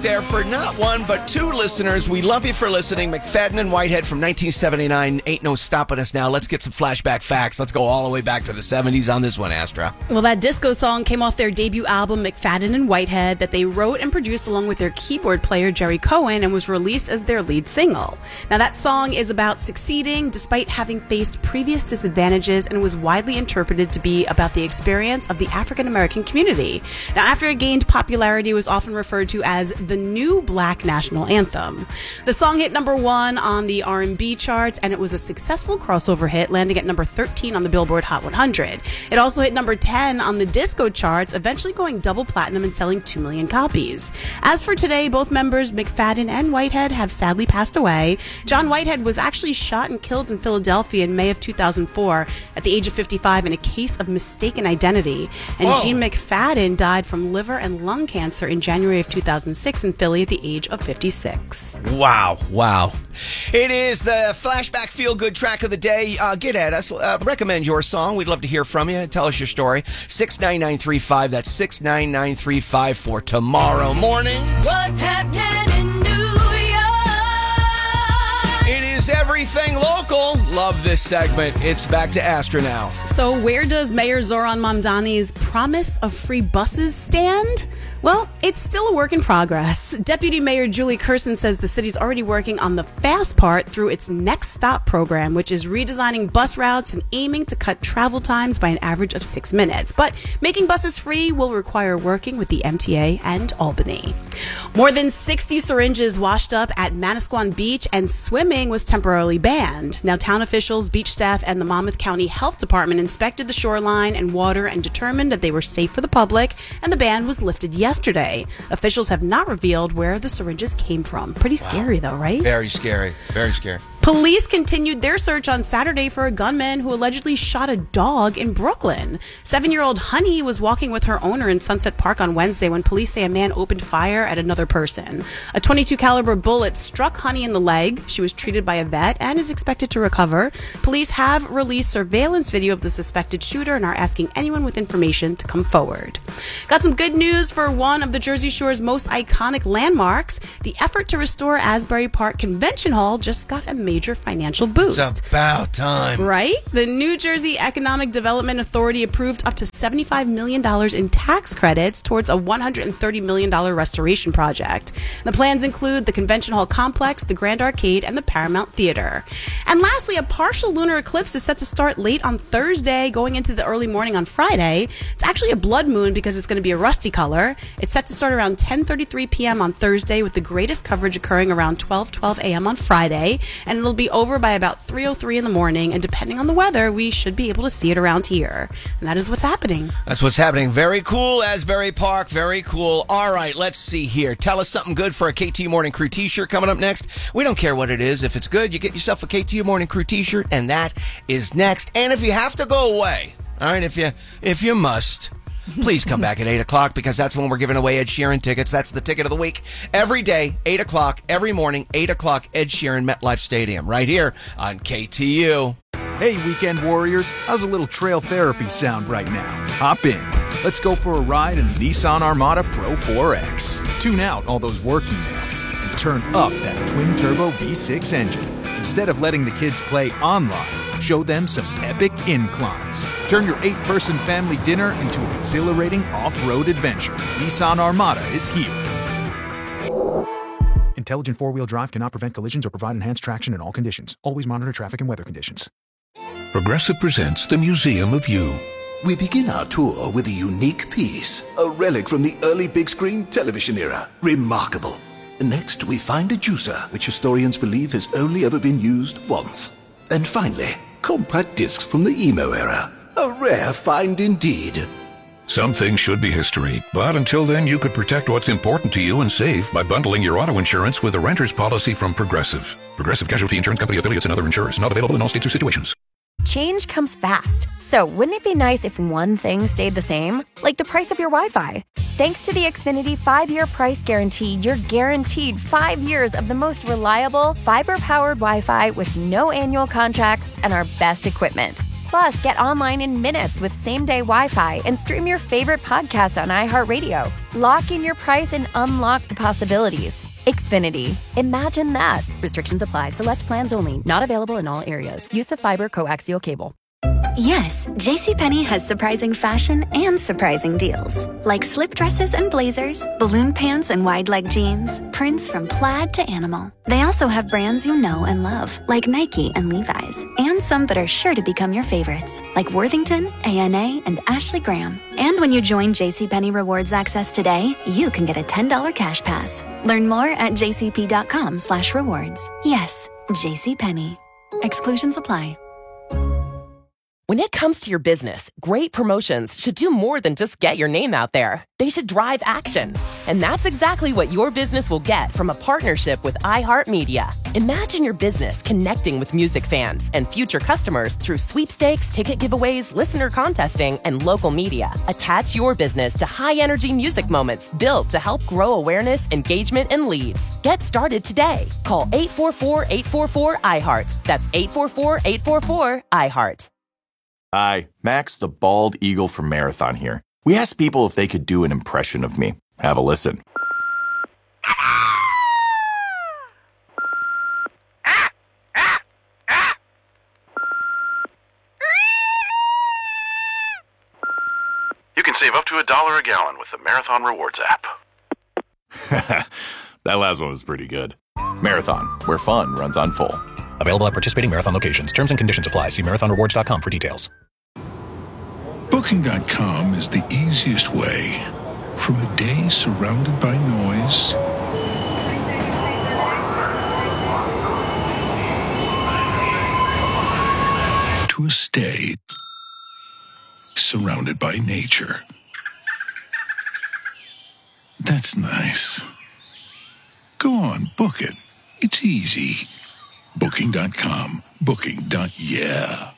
there for not one, but two listeners. We love you for listening. McFadden and Whitehead from 1979. Ain't no stopping us now. Let's get some flashback facts. Let's go all the way back to the 70s on this one, Astra. Well, that disco song came off their debut album, McFadden and Whitehead, that they wrote and produced along with their keyboard player, Jerry Cohen, and was released as their lead single. Now, that song is about succeeding despite having faced previous disadvantages and was widely interpreted to be about the experience of the African-American community. Now, after it gained popularity, it was often referred to as the new black national anthem. The song hit number 1 on the R&B charts, and it was a successful crossover hit, landing at number 13 on the Billboard Hot 100. It also hit number 10 on the disco charts, eventually going double platinum and selling 2 million copies. As for today, both members, McFadden and Whitehead, have sadly passed away. John Whitehead was actually shot and killed in Philadelphia in May of 2004 at the age of 55 in a case of mistaken identity. And Gene McFadden died from liver and lung cancer in January of 2006 in Philly at the age of 56. Wow. It is the flashback feel-good track of the day. Get at us. Recommend your song. We'd love to hear from you. Tell us your story. 69935. That's 69935 for tomorrow morning. What's happening in New York? It is everything local. Love this segment. It's back to Astra now. So where does Mayor Zoran Mamdani's promise of free buses stand? Well, it's still a work in progress. Deputy Mayor Julie Kirsten says the city's already working on the fast part through its Next Stop program, which is redesigning bus routes and aiming to cut travel times by an average of 6 minutes. But making buses free will require working with the MTA and Albany. More than 60 syringes washed up at Manasquan Beach, and swimming was temporarily banned. Now, town officials, beach staff, and the Monmouth County Health Department inspected the shoreline and water and determined that they were safe for the public, and the ban was lifted yesterday. Officials have not revealed where the syringes came from. Pretty scary, though, right? Very scary. Very scary. Police continued their search on Saturday for a gunman who allegedly shot a dog in Brooklyn. 7-year-old Honey was walking with her owner in Sunset Park on Wednesday when police say a man opened fire at another person. A .22 caliber bullet struck Honey in the leg. She was treated by a vet and is expected to recover. Police have released surveillance video of the suspected shooter and are asking anyone with information to come forward. Got some good news for one of the Jersey Shore's most iconic landmarks. The effort to restore Asbury Park Convention Hall just got a major financial boost. It's about time. Right? The New Jersey Economic Development Authority approved up to $75 million in tax credits towards a $130 million restoration project. The plans include the Convention Hall complex, the Grand Arcade, and the Paramount Theater. And lastly, a partial lunar eclipse is set to start late on Thursday, going into the early morning on Friday. It's actually a blood moon because it's going to be a rusty color. It's set to start around 10:33 p.m. on Thursday, with the greatest coverage occurring around 12:12 a.m. on Friday. And it'll be over by about 3:03 in the morning, and depending on the weather, we should be able to see it around here. And that is what's happening. That's what's happening. Very cool, Asbury Park. Very cool. All right, let's see here. Tell us something good for a KT Morning Crew t-shirt coming up next. We don't care what it is. If it's good, you get yourself a KT Morning Crew t-shirt, and that is next. And if you have to go away, all right, if you must, please come back at 8 o'clock, because that's when we're giving away Ed Sheeran tickets. That's the ticket of the week. Every day, 8 o'clock, every morning, 8 o'clock, Ed Sheeran, MetLife Stadium, right here on KTU. Hey, weekend warriors, how's a little trail therapy sound right now? Hop in. Let's go for a ride in the Nissan Armada Pro 4X. Tune out all those work emails and turn up that twin-turbo V6 engine. Instead of letting the kids play online, show them some epic inclines. Turn your 8-person family dinner into an exhilarating off-road adventure. Nissan Armada is here. Intelligent four-wheel drive cannot prevent collisions or provide enhanced traction in all conditions. Always monitor traffic and weather conditions. Progressive presents the Museum of You. We begin our tour with a unique piece, a relic from the early big screen television era. Remarkable. Next, we find a juicer, which historians believe has only ever been used once. And finally, compact discs from the emo era. A rare find indeed. Some things should be history, but until then you could protect what's important to you and save by bundling your auto insurance with a renter's policy from Progressive. Progressive Casualty Insurance Company affiliates and other insurers. Not available in all states or situations. Change comes fast. So wouldn't it be nice if one thing stayed the same? Like the price of your Wi-Fi. Thanks to the Xfinity 5-year price guarantee, you're guaranteed 5 years of the most reliable, fiber-powered Wi-Fi with no annual contracts and our best equipment. Plus, get online in minutes with same-day Wi-Fi and stream your favorite podcast on iHeartRadio. Lock in your price and unlock the possibilities. Xfinity. Imagine that. Restrictions apply. Select plans only. Not available in all areas. Use of fiber coaxial cable. Yes, JCPenney has surprising fashion and surprising deals. Like slip dresses and blazers, balloon pants and wide leg jeans, prints from plaid to animal. They also have brands you know and love, like Nike and Levi's, and some that are sure to become your favorites, like Worthington, A&A, and Ashley Graham. And when you join JCPenney Rewards Access today, you can get a $10 cash pass. Learn more at jcp.com/rewards. Yes, JCPenney. Exclusions apply. When it comes to your business, great promotions should do more than just get your name out there. They should drive action. And that's exactly what your business will get from a partnership with iHeartMedia. Imagine your business connecting with music fans and future customers through sweepstakes, ticket giveaways, listener contesting, and local media. Attach your business to high-energy music moments built to help grow awareness, engagement, and leads. Get started today. Call 844-844-iHeart. That's 844-844-iHeart. Hi, Max the Bald Eagle from Marathon here. We asked people if they could do an impression of me. Have a listen. You can save up to $1 a gallon with the Marathon Rewards app. That last one was pretty good. Marathon, where fun runs on full. Available at participating Marathon locations. Terms and conditions apply. See marathonrewards.com for details. Booking.com is the easiest way. From a day surrounded by noise to a stay surrounded by nature. That's nice. Go on, book it. It's easy. Booking.com. Booking.yeah.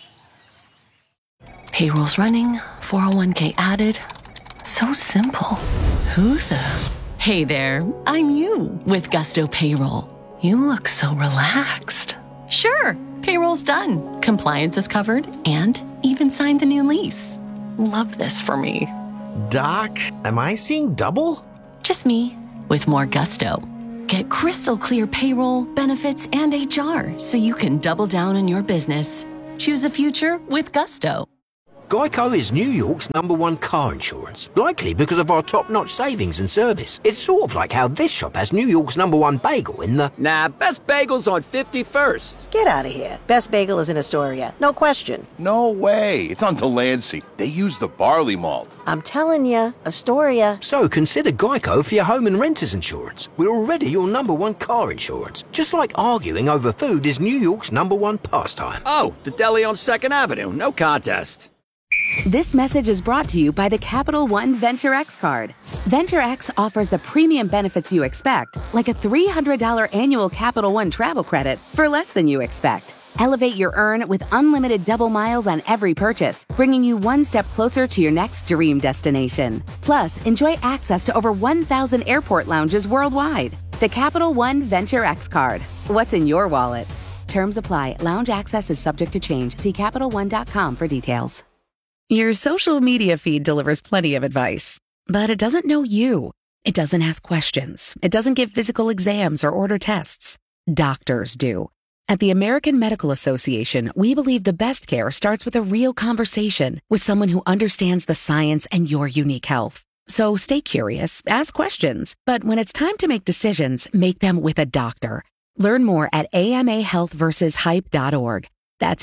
Payroll's running, 401k added. So simple. Who the? Hey there, I'm you with Gusto Payroll. You look so relaxed. Sure, payroll's done. Compliance is covered and even signed the new lease. Love this for me. Doc, am I seeing double? Just me with more gusto. Get crystal clear payroll, benefits, and HR so you can double down on your business. Choose a future with Gusto. Geico is New York's #1 car insurance, likely because of our top-notch savings and service. It's sort of like how this shop has New York's #1 bagel in the... Nah, Best Bagel's on 51st. Get out of here. Best Bagel is in Astoria. No question. No way. It's on Delancey. They use the barley malt. I'm telling you, Astoria. So consider Geico for your home and renter's insurance. We're already your #1 car insurance. Just like arguing over food is New York's #1 pastime. Oh, the deli on 2nd Avenue. No contest. This message is brought to you by the Capital One Venture X card. Venture X offers the premium benefits you expect, like a $300 annual Capital One travel credit for less than you expect. Elevate your earn with unlimited double miles on every purchase, bringing you one step closer to your next dream destination. Plus, enjoy access to over 1,000 airport lounges worldwide. The Capital One Venture X card. What's in your wallet? Terms apply. Lounge access is subject to change. See CapitalOne.com for details. Your social media feed delivers plenty of advice, but it doesn't know you. It doesn't ask questions. It doesn't give physical exams or order tests. Doctors do. At the American Medical Association, we believe the best care starts with a real conversation with someone who understands the science and your unique health. So stay curious, ask questions, but when it's time to make decisions, make them with a doctor. Learn more at amahealthversushype.org. That's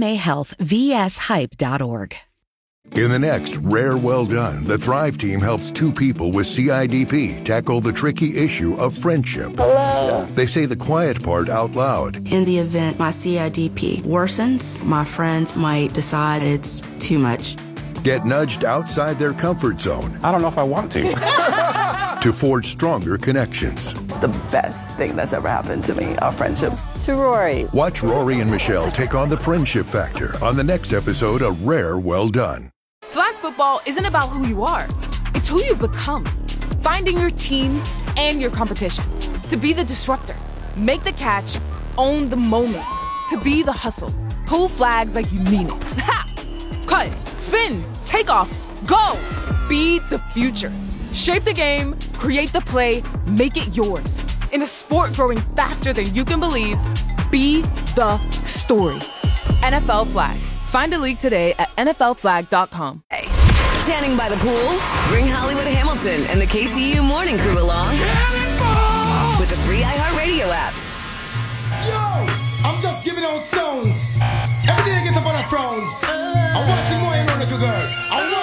amahealthvshype.org. In the next Rare Well Done, the Thrive team helps two people with CIDP tackle the tricky issue of friendship. Hello. They say the quiet part out loud. In the event my CIDP worsens, my friends might decide it's too much. Get nudged outside their comfort zone. I don't know if I want to. To forge stronger connections. The best thing that's ever happened to me, our friendship. To Rory. Watch Rory and Michelle take on the friendship factor on the next episode of Rare Well Done. Flag football isn't about who you are. It's who you become. Finding your team and your competition. To be the disruptor. Make the catch. Own the moment. To be the hustle. Pull flags like you mean it. Ha! Cut, spin, take off, go! Be the future. Shape the game, create the play, make it yours. In a sport growing faster than you can believe, be the story. NFL Flag. Find a league today at nflflag.com. Tanning by the pool? Bring Hollywood Hamilton and the KTU Morning Crew along with the free iHeartRadio app. Yo, I'm just giving out songs. Every day I get up on the frowns. I want to more, you know, little girl. I want